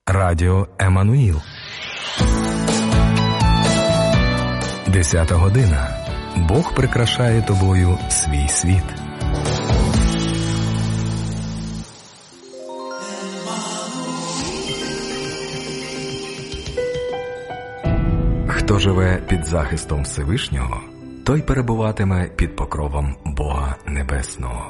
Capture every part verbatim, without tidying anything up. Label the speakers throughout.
Speaker 1: Радіо Еммануїл. Десята година. Бог прикрашає тобою свій світ. Хто живе під захистом Всевишнього, той перебуватиме під покровом Бога Небесного.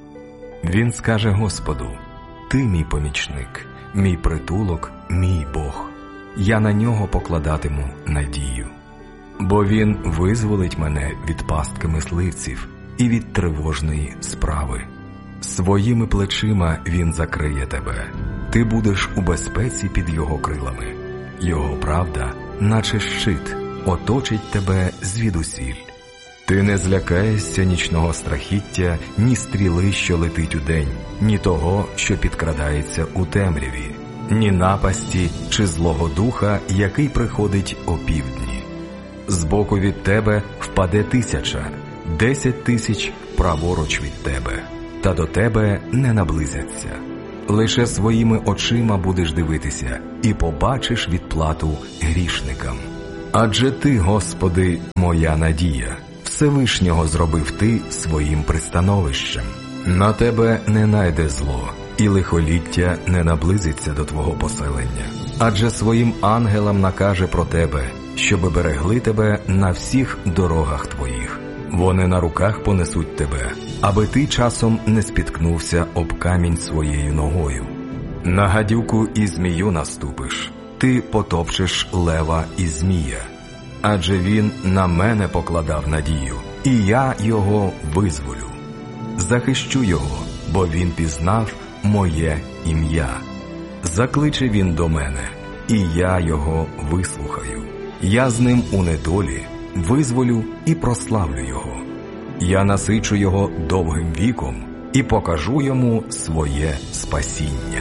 Speaker 1: Він скаже Господу: «Ти мій помічник, мій притулок, мій Бог. Я на нього покладатиму надію. Бо він визволить мене від пастки мисливців і від тривожної справи. Своїми плечима він закриє тебе. Ти будеш у безпеці під його крилами. Його правда, наче щит, оточить тебе звідусіль. Ти не злякаєшся нічного страхіття, ні стріли, що летить удень, ні того, що підкрадається у темряві, ні напасті чи злого духа, який приходить опівдні. Збоку від тебе впаде тисяча, десять тисяч праворуч від тебе, та до тебе не наблизяться. Лише своїми очима будеш дивитися і побачиш відплату грішникам. Адже ти, Господи, моя надія, Всевишнього зробив ти своїм пристановищем. На тебе не найде зло, і лихоліття не наблизиться до твого поселення. Адже своїм ангелам накаже про тебе, щоби берегли тебе на всіх дорогах твоїх. Вони на руках понесуть тебе, аби ти часом не спіткнувся об камінь своєю ногою. На гадюку і змію наступиш, ти потопчеш лева і змія. Адже він на мене покладав надію, і я його визволю. Захищу його, бо він пізнав моє ім'я. Закличе він до мене, і я його вислухаю. Я з ним у недолі, визволю і прославлю його. Я насичу його довгим віком і покажу йому своє спасіння.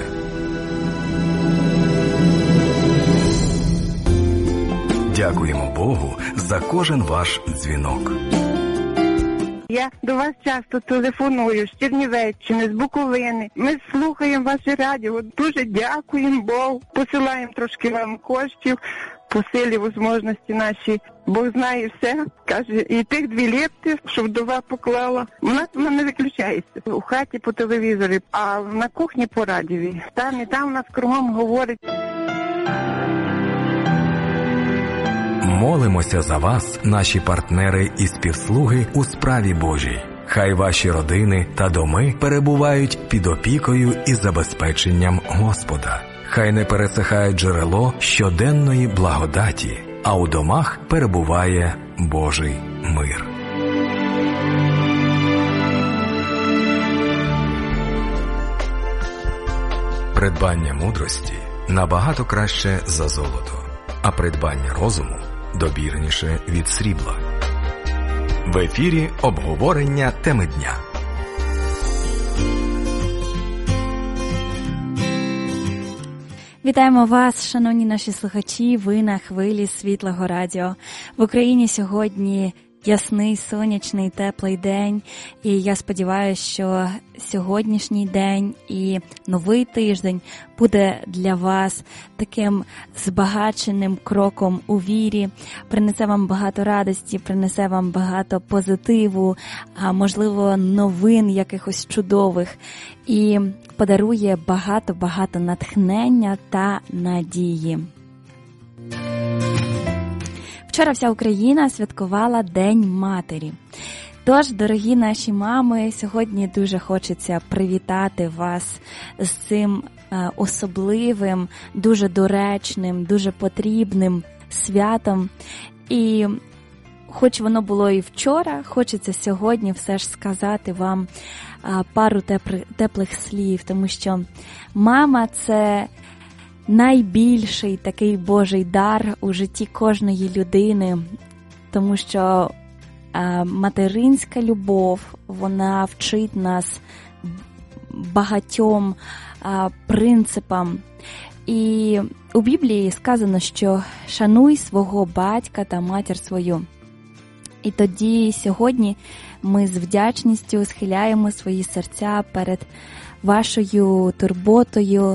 Speaker 1: Дякуємо Богу за кожен ваш дзвінок.
Speaker 2: Я до вас часто телефоную з Чернівеччини, з Буковини. Ми слухаємо ваше радіо. Дуже дякуємо Богу. Посилаємо трошки вам коштів по силі можливості наші. Бог знає все. Каже, і тих дві лепти, що вдова поклала. У нас вона не виключається. У хаті по телевізорі, а на кухні по радіові. Там і там у нас кругом говорить.
Speaker 1: Молимося за вас, наші партнери і співслуги у справі Божій. Хай ваші родини та доми перебувають під опікою і забезпеченням Господа. Хай не пересихає джерело щоденної благодаті, а у домах перебуває Божий мир. Придбання мудрості набагато краще за золото, а придбання розуму добірніше від срібла. В ефірі обговорення теми дня.
Speaker 3: Вітаємо вас, шановні наші слухачі, ви на хвилі Світлого радіо. В Україні сьогодні ясний, сонячний, теплий день, і я сподіваюся, що сьогоднішній день і новий тиждень буде для вас таким збагаченим кроком у вірі, принесе вам багато радості, принесе вам багато позитиву, а можливо новин якихось чудових, і подарує багато-багато натхнення та надії. Вчора вся Україна святкувала День матері. Тож, дорогі наші мами, сьогодні дуже хочеться привітати вас з цим особливим, дуже доречним, дуже потрібним святом. І хоч воно було і вчора, хочеться сьогодні все ж сказати вам пару теплих слів, тому що мама – це найбільший такий Божий дар у житті кожної людини, тому що а, материнська любов, вона вчить нас багатьом а, принципам. І у Біблії сказано, що шануй свого батька та матір свою. І тоді сьогодні ми з вдячністю схиляємо свої серця перед вашою турботою,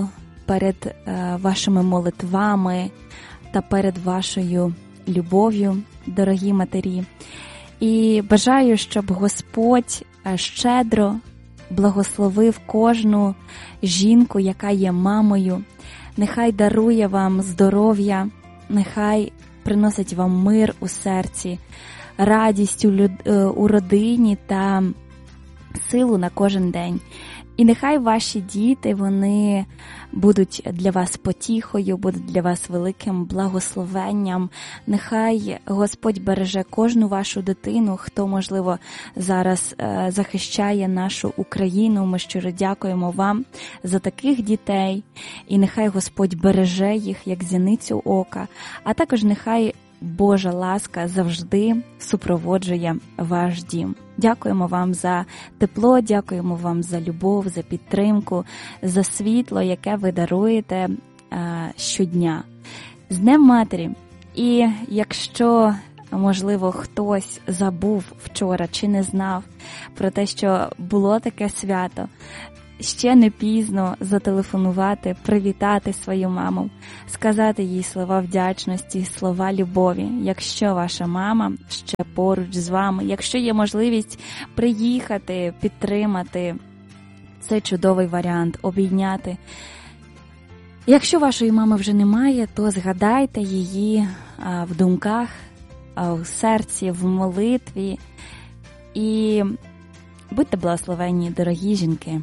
Speaker 3: перед вашими молитвами та перед вашою любов'ю, дорогі матері. І бажаю, щоб Господь щедро благословив кожну жінку, яка є мамою. Нехай дарує вам здоров'я, нехай приносить вам мир у серці, радість у родині та силу на кожен день. І нехай ваші діти, вони будуть для вас потіхою, будуть для вас великим благословенням. Нехай Господь береже кожну вашу дитину, хто, можливо, зараз захищає нашу Україну. Ми щиро дякуємо вам за таких дітей. І нехай Господь береже їх, як зіницю ока. А також нехай Божа ласка завжди супроводжує ваш дім. Дякуємо вам за тепло, дякуємо вам за любов, за підтримку, за світло, яке ви даруєте а, щодня. З Днем Матері! І якщо, можливо, хтось забув вчора чи не знав про те, що було таке свято, ще не пізно зателефонувати, привітати свою маму, сказати їй слова вдячності, слова любові. Якщо ваша мама ще поруч з вами, якщо є можливість приїхати, підтримати, це чудовий варіант, обійняти. Якщо вашої мами вже немає, то згадайте її в думках, в серці, в молитві. І будьте благословенні, дорогі жінки.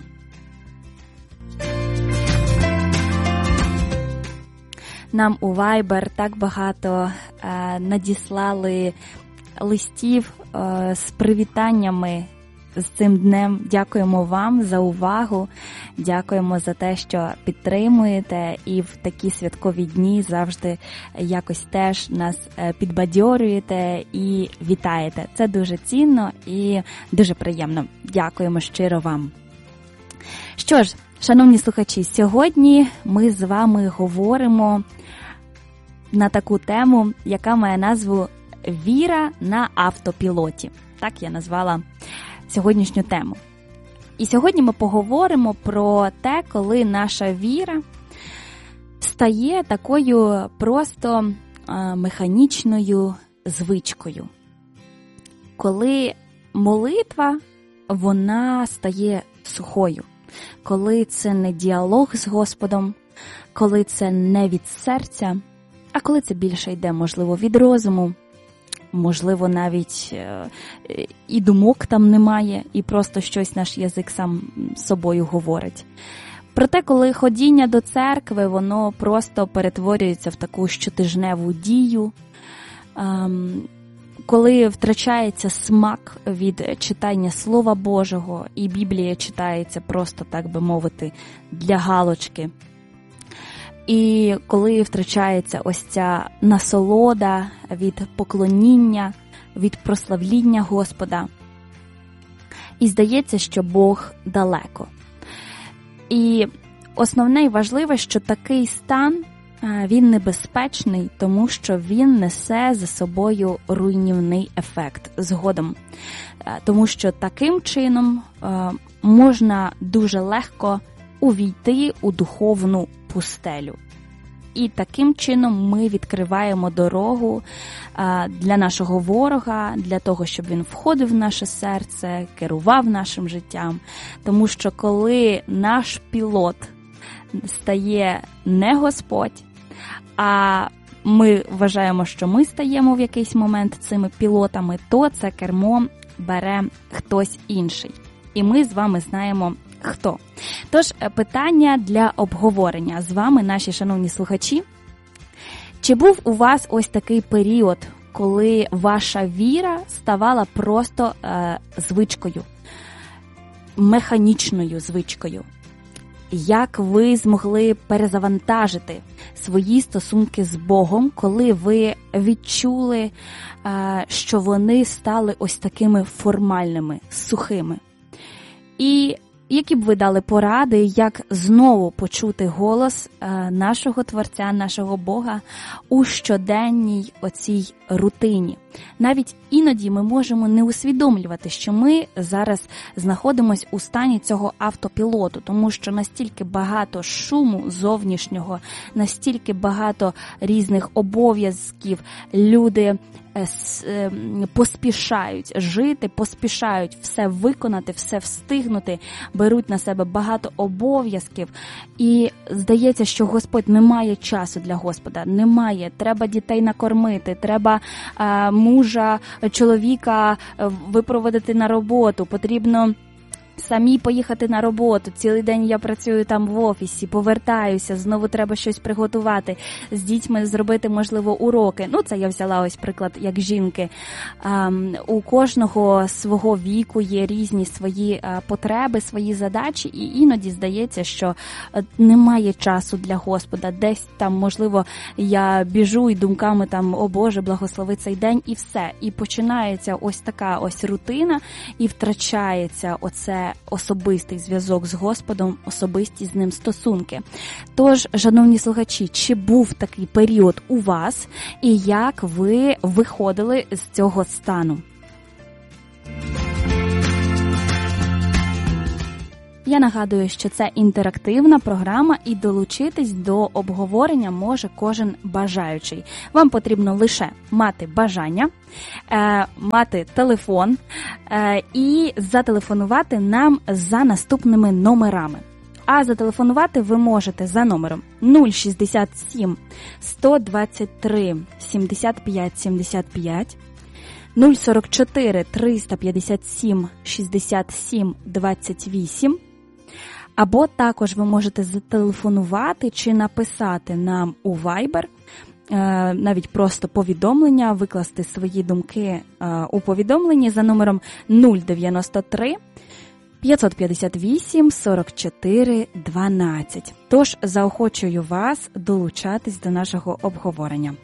Speaker 3: Нам у Viber так багато е, надіслали листів е, з привітаннями з цим днем. Дякуємо вам за увагу, дякуємо за те, що підтримуєте і в такі святкові дні завжди якось теж нас підбадьорюєте і вітаєте. Це дуже цінно і дуже приємно. Дякуємо щиро вам. Що ж, шановні слухачі, сьогодні ми з вами говоримо на таку тему, яка має назву «Віра на автопілоті». Так я назвала сьогоднішню тему. І сьогодні ми поговоримо про те, коли наша віра стає такою просто механічною звичкою. Коли молитва, вона стає сухою. Коли це не діалог з Господом, коли це не від серця, а коли це більше йде, можливо, від розуму, можливо, навіть і думок там немає, і просто щось наш язик сам з собою говорить. Проте, коли ходіння до церкви, воно просто перетворюється в таку щотижневу дію, коли втрачається смак від читання Слова Божого, і Біблія читається просто, так би мовити, для галочки. І коли втрачається ось ця насолода від поклоніння, від прославління Господа. І здається, що Бог далеко. І основне і важливе, що такий стан, він небезпечний, тому що він несе за собою руйнівний ефект згодом. Тому що таким чином можна дуже легко увійти у духовну пустелю. І таким чином ми відкриваємо дорогу для нашого ворога, для того, щоб він входив в наше серце, керував нашим життям. Тому що коли наш пілот стає не Господь, а ми вважаємо, що ми стаємо в якийсь момент цими пілотами, то це кермо бере хтось інший. І ми з вами знаємо, хто. Тож, питання для обговорення з вами, наші шановні слухачі. Чи був у вас ось такий період, коли ваша віра ставала просто е, звичкою, механічною звичкою? Як ви змогли перезавантажити свої стосунки з Богом, коли ви відчули, е, що вони стали ось такими формальними, сухими? І які б ви дали поради, як знову почути голос нашого Творця, нашого Бога у щоденній оцій рутині, навіть іноді ми можемо не усвідомлювати, що ми зараз знаходимося у стані цього автопілоту, тому що настільки багато шуму зовнішнього, настільки багато різних обов'язків, люди поспішають жити, поспішають все виконати, все встигнути, беруть на себе багато обов'язків, і здається, що Господь не має часу для Господа, немає, треба дітей накормити, треба а, мужа, чоловіка випроводити на роботу, потрібно самі поїхати на роботу, цілий день я працюю там в офісі, повертаюся, знову треба щось приготувати, з дітьми зробити, можливо, уроки. Ну, це я взяла ось приклад як жінки. А, у кожного свого віку є різні свої а, потреби, свої задачі, і іноді здається, що немає часу для Господа. Десь там, можливо, я біжу і думками там, о Боже, благослови цей день, і все. І починається ось така ось рутина, і втрачається оце особистий зв'язок з Господом, особисті з ним стосунки. Тож, шановні слухачі, чи був такий період у вас, і як ви виходили з цього стану? Я нагадую, що це інтерактивна програма, і долучитись до обговорення може кожен бажаючий. Вам потрібно лише мати бажання, е, мати телефон е, і зателефонувати нам за наступними номерами. А зателефонувати ви можете за номером нуль шістдесят сім сто двадцять три сімдесят п'ять сімдесят п'ять, нуль сорок чотири триста п'ятдесят сім шістдесят сім двадцять вісім, або також ви можете зателефонувати чи написати нам у Viber, навіть просто повідомлення, викласти свої думки у повідомленні за номером нуль дев'яносто три п'ятсот п'ятдесят вісім сорок чотири дванадцять. Тож заохочую вас долучатись до нашого обговорення.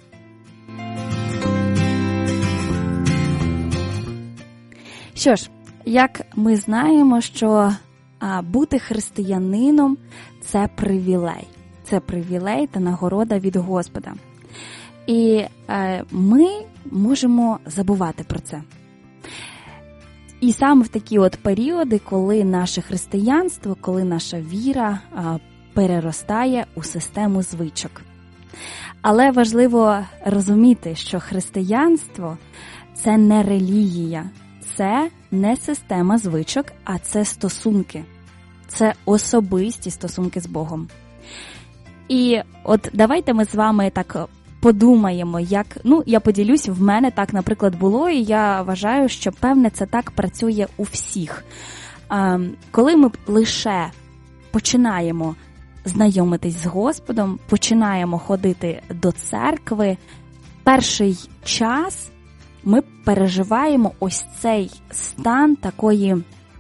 Speaker 3: Що ж, як ми знаємо, що а, бути християнином – це привілей. Це привілей та нагорода від Господа. І е, ми можемо забувати про це. І саме в такі от періоди, коли наше християнство, коли наша віра а, переростає у систему звичок. Але важливо розуміти, що християнство – це не релігія, це не система звичок, а це стосунки. Це особисті стосунки з Богом. І от давайте ми з вами так подумаємо, як, ну, я поділюсь, в мене так, наприклад, було, і я вважаю, що, певне, це так працює у всіх. А, коли ми лише починаємо знайомитись з Господом, починаємо ходити до церкви, перший час ми переживаємо ось цей стан такої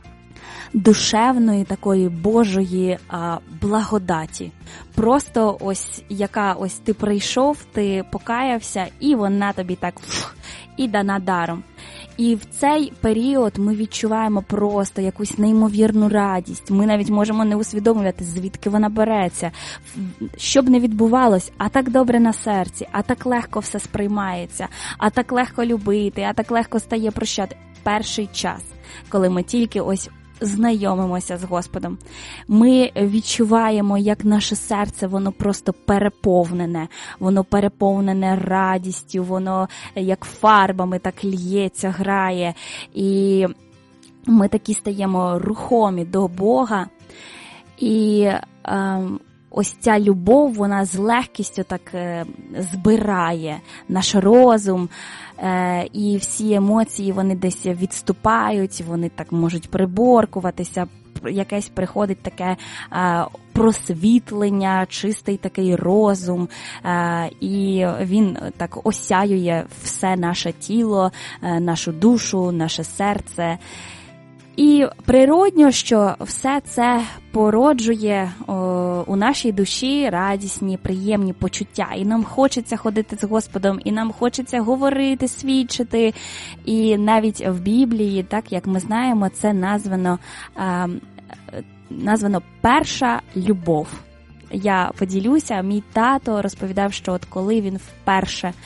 Speaker 3: душевної, такої Божої а, благодаті. Просто ось яка ось ти прийшов, ти покаявся, і вона тобі так фух, і дана даром. І в цей період ми відчуваємо просто якусь неймовірну радість. Ми навіть можемо не усвідомлювати, звідки вона береться. Що б не відбувалось, а так добре на серці, а так легко все сприймається, а так легко любити, а так легко стає прощати. Перший час, коли ми тільки ось знайомимося з Господом. Ми відчуваємо, як наше серце, воно просто переповнене. Воно переповнене радістю, воно як фарбами так лється, грає. І ми такі стаємо рухомі до Бога. І е, ось ця любов, вона з легкістю так е, збирає наш розум. І всі емоції, вони десь відступають, вони так можуть приборкуватися, якесь приходить таке а, просвітлення, чистий такий розум, а, і він так осяює все наше тіло, а, нашу душу, наше серце. І природньо, що все це породжує о, у нашій душі радісні, приємні почуття. І нам хочеться ходити з Господом, і нам хочеться говорити, свідчити. І навіть в Біблії, так як ми знаємо, це названо, а, названо перша любов. Я поділюся, мій тато розповідав, що от коли він вперше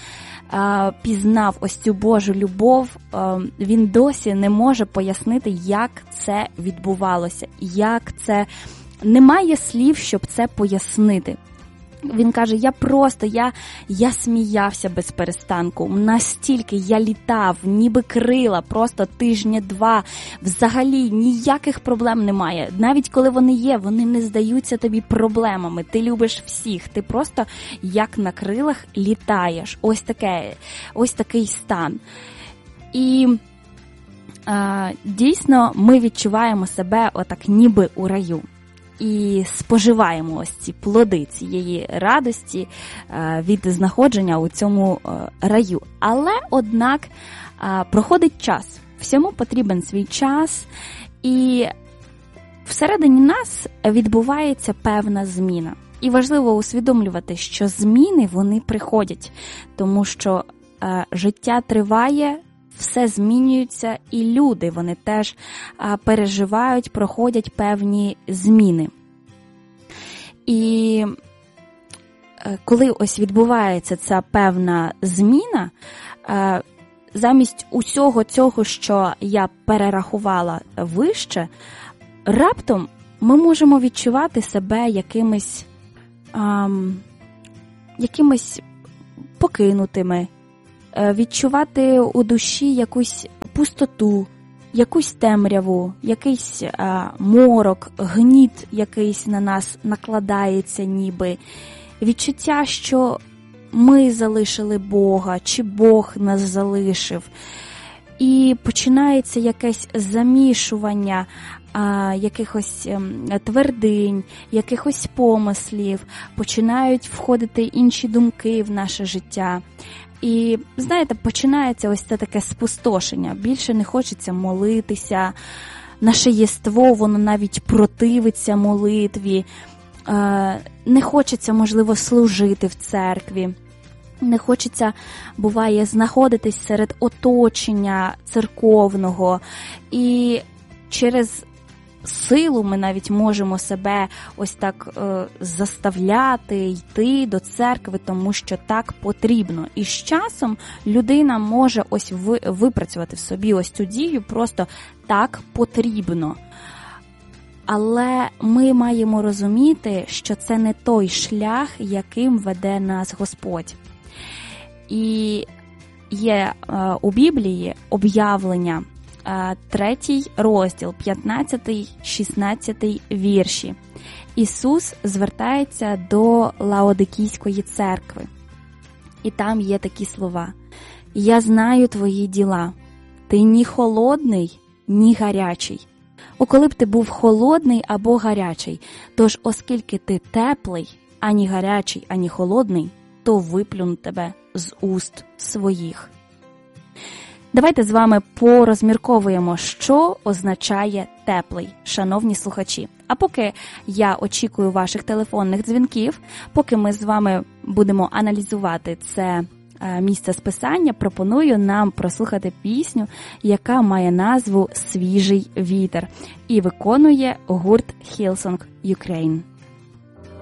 Speaker 3: пізнав ось цю Божу любов, він досі не може пояснити, як це відбувалося, як це... Немає слів, щоб це пояснити. Він каже, я просто, я, я сміявся без перестанку, настільки я літав, ніби крила, просто тижня-два, взагалі ніяких проблем немає. Навіть коли вони є, вони не здаються тобі проблемами, ти любиш всіх, ти просто як на крилах літаєш. Ось таке, ось такий стан. І а, дійсно ми відчуваємо себе отак ніби у раю. І споживаємо ось ці плоди цієї радості від знаходження у цьому раю. Але, однак, проходить час. Всьому потрібен свій час. І всередині нас відбувається певна зміна. І важливо усвідомлювати, що зміни, вони приходять. Тому що життя триває, все змінюється, і люди, вони теж а, переживають, проходять певні зміни. І а, коли ось відбувається ця певна зміна, а, замість усього цього, що я перерахувала вище, раптом ми можемо відчувати себе якимись, а, якимись покинутими, відчувати у душі якусь пустоту, якусь темряву, якийсь а, морок, гніт якийсь на нас накладається ніби. Відчуття, що ми залишили Бога, чи Бог нас залишив. І починається якесь замішування а, якихось ем, твердинь, якихось помислів, починають входити інші думки в наше життя. І, знаєте, починається ось це таке спустошення. Більше не хочеться молитися, наше єство, воно навіть противиться молитві, не хочеться, можливо, служити в церкві, не хочеться, буває, знаходитись серед оточення церковного. І через силу ми навіть можемо себе ось так е, заставляти йти до церкви, тому що так потрібно. І з часом людина може ось ви, випрацювати в собі ось цю дію, просто так потрібно. Але ми маємо розуміти, що це не той шлях, яким веде нас Господь. І є е, у Біблії об'явлення, третій розділ, п'ятнадцятий-шістнадцятий вірші. Ісус звертається до Лаодикійської церкви. І там є такі слова. «Я знаю твої діла. Ти ні холодний, ні гарячий. О, коли б ти був холодний або гарячий, тож оскільки ти теплий, ані гарячий, ані холодний, то виплюну тебе з уст своїх». Давайте з вами порозмірковуємо, що означає теплий, шановні слухачі. А поки я очікую ваших телефонних дзвінків, поки ми з вами будемо аналізувати це місце з Писання, пропоную нам прослухати пісню, яка має назву «Свіжий вітер» і виконує гурт Hillsong Ukraine.